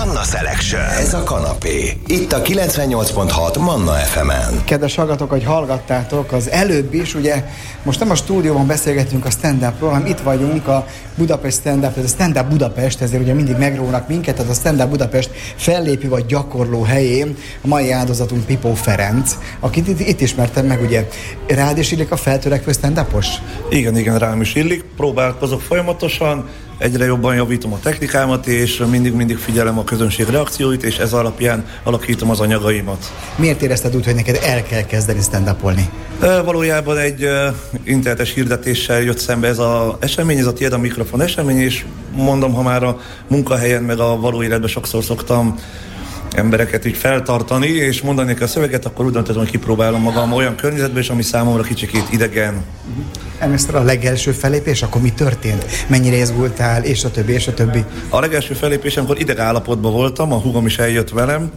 Manna Selection. Ez a kanapé. Itt a 98.6 Manna FM-en. Kedves hallgatók, hogy hallgattátok az előbb is, ugye most nem a stúdióban beszélgetünk a stand-upról, hanem itt vagyunk a Budapest Stand-up, ez a Stand-up Budapest, ezért ugye mindig megrónak minket, tehát a Stand-up Budapest fellépő vagy gyakorló helyén a mai áldozatunk Pipó Ferenc, akit itt ismertem meg, ugye. Rád is illik a feltörekvő stand-upos? Igen, rám is illik. Próbálkozok folyamatosan, egyre jobban javítom a technikámat, és mindig figyelem a közönség reakcióit, és ez alapján alakítom az anyagaimat. Miért érezted úgy, hogy neked el kell kezdeni stand-upolni? Valójában egy internetes hirdetéssel jött szembe ez az esemény, ez a Tiéd a Mikrofon esemény, és mondom, ha már a munkahelyen meg a való életben sokszor szoktam embereket így feltartani, és mondani a szöveget, akkor úgy döntöttem, hogy kipróbálom magam olyan környezetben, és ami számomra kicsikét idegen. Először a legelső fellépés, akkor mi történt? Mennyire izgultál, és a többi, és a többi? A legelső fellépésemkor idegállapotban voltam, a húgom is eljött velem.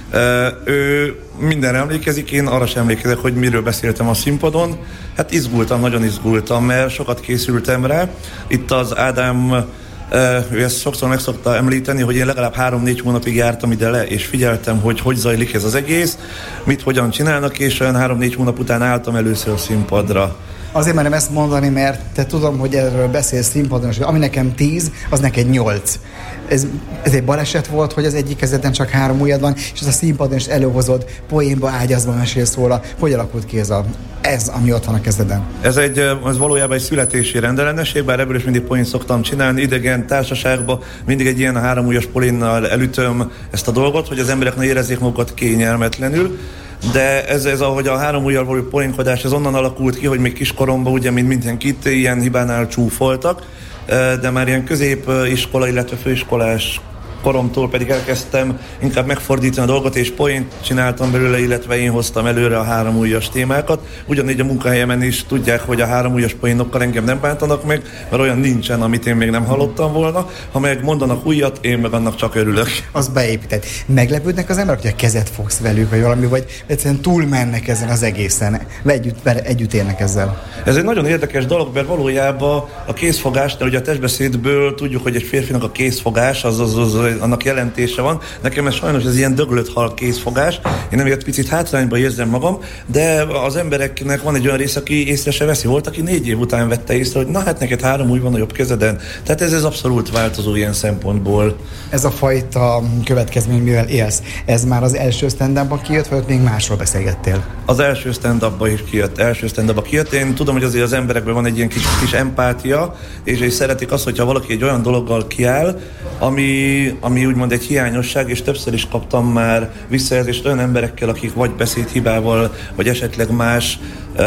Ő mindenre emlékezik, én arra sem emlékezek, hogy miről beszéltem a színpadon. Hát izgultam, nagyon izgultam, mert sokat készültem rá. Itt az Ádám, ő ezt sokszor meg szokta említeni, hogy én legalább 3-4 hónapig jártam ide le, és figyeltem, hogy zajlik ez az egész, hogyan csinálnak, és olyan 3-4 hónap után álltam először a színpadra. Azért merem ezt mondani, mert te tudom, hogy erről beszélsz színpadon, és ami nekem 10, az neked 8. Ez egy baleset volt, hogy az egyik kezeden csak 3 ujjad van, és ez a színpadon is előhozod, poénba, ágyazba mesélsz róla. Hogy alakult ki ez, ami ott van a kezeden? Ez valójában egy születési rendellenesség, bár ebből is mindig poént szoktam csinálni, idegen társaságban mindig egy ilyen 3 ujjas poénnal elütöm ezt a dolgot, hogy az emberek ne érezzék magukat kényelmetlenül. De ez ahogy a 3 ujjal való poénkodás, ez onnan alakult ki, hogy még kiskoromban ugye, mint mindenkit, ilyen hibánál csúfoltak, de már ilyen középiskola, illetve főiskolás koromtól pedig elkezdtem inkább megfordítani a dolgot, és poént csináltam belőle, illetve én hoztam előre a 3 ujjas témákat. Ugyanígy a munkahelyemen is tudják, hogy a 3 ujjas poénokkal engem nem bántanak meg, mert olyan nincsen, amit én még nem hallottam volna. Ha meg mondanak újat, én meg annak csak örülök. Az beépített. Meglepődnek az emberek, hogy a kezet fogsz velük, vagy valami, vagy egyszerűen túlmennek ezen az egészen, együtt élnek ezzel? Ez egy nagyon érdekes dolog, mert valójában a kézfogás, de ugye a testbeszédből tudjuk, hogy egy férfinak a kézfogás annak jelentése van. Nekem ez sajnos ez ilyen döglött hal kézfogás. Én emiatt picit hátrányba érzem magam, de az embereknek van egy olyan rész, aki észre se veszi. Volt, aki 4 év után vette észre, hogy na hát neked 3 ujj van a jobb kezeden. Tehát ez abszolút változó ilyen szempontból. Ez a fajta következmény, mivel élsz, ez már az első stand-upban kijött, vagy még másról beszélgettél? Az első stand-upban is kijött. Én tudom, hogy azért az emberekben van egy ilyen kis empátia, és szeretik azt, hogyha valaki egy olyan dologgal kiáll, ami úgymond egy hiányosság, és többször is kaptam már visszajelzést olyan emberekkel, akik vagy beszédhibával, vagy esetleg más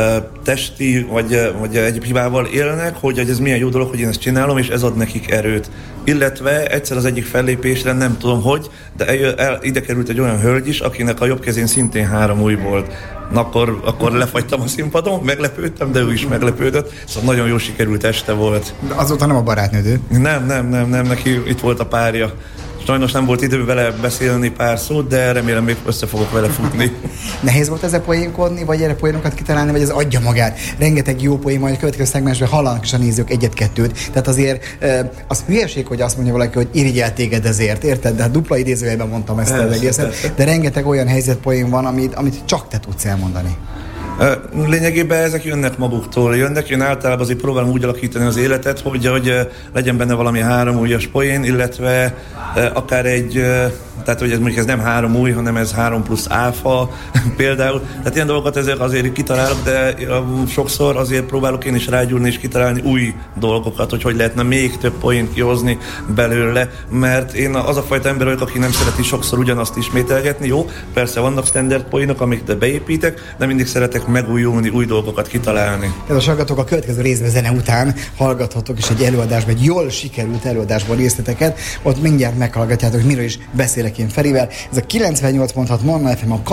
testi, vagy egyéb hibával élnek, hogy ez milyen jó dolog, hogy én ezt csinálom, és ez ad nekik erőt. Illetve egyszer az egyik fellépésre, nem tudom hogy, de ide került egy olyan hölgy is, akinek a jobb kezén szintén 3 ujj volt. Akkor lefagytam a színpadon, meglepődtem, de ő is meglepődött, szóval nagyon jó sikerült este volt. De azóta nem a barátnőd? Nem, neki itt volt a párja. Sajnos nem volt idő vele beszélni pár szót, de remélem még össze fogok vele futni. Nehéz volt ezzel poénkodni, vagy erre poénokat kitalálni, vagy ez adja magát? Rengeteg jó poén, majd a következő szegmensben hallanak is a nézők 1-2. Tehát azért az hülyeség, hogy azt mondja valaki, hogy irigyel téged ezért, érted? De hát dupla idézőjelben mondtam ezt az egészet. De rengeteg olyan helyzetpoén van, amit csak te tudsz elmondani. Lényegében ezek jönnek maguktól. Én általában azért próbálom úgy alakítani az életet, hogy legyen benne valami 3 ujjas poén, illetve akár tehát hogy ez nem 3 ujj, hanem ez 3 plusz áfa például. Tehát ilyen dolgokat ezek azért kitalálok, de sokszor azért próbálok én is rágyúrni és kitalálni új dolgokat, hogy lehetne még több poént kihozni belőle, mert én az a fajta ember vagyok, aki nem szereti sokszor ugyanazt ismételgetni. Jó, persze vannak standard poénok, amiket beépítek, de mindig szeretek megújulni, új dolgokat kitalálni. Kedves hallgatók, a következő részben zene után hallgathatok is egy előadásban, egy jól sikerült előadásban részleteket, ott mindjárt meghallgatjátok, hogy miről is beszélek én Ferivel. Ez a 98.6 Manna FM, a